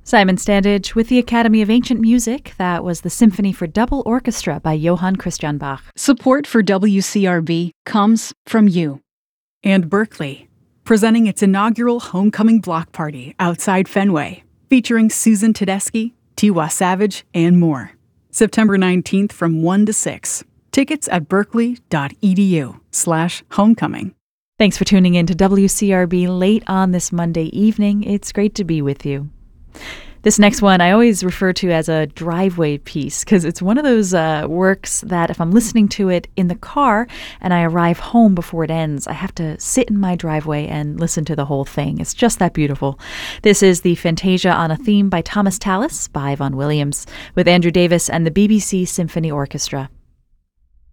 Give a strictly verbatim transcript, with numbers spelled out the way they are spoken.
Simon Standage with the Academy of Ancient Music. That was the Symphony for Double Orchestra by Johann Christian Bach. Support for W C R B comes from you. And Berkeley, presenting its inaugural Homecoming Block Party outside Fenway, featuring Susan Tedeschi, Tiwa Savage, and more. September nineteenth from one to six. Tickets at berkeley.edu slash homecoming. Thanks for tuning in to W C R B late on this Monday evening. It's great to be with you. This next one I always refer to as a driveway piece because it's one of those uh, works that if I'm listening to it in the car and I arrive home before it ends, I have to sit in my driveway and listen to the whole thing. It's just that beautiful. This is the Fantasia on a Theme by Thomas Tallis by Vaughan Williams with Andrew Davis and the B B C Symphony Orchestra.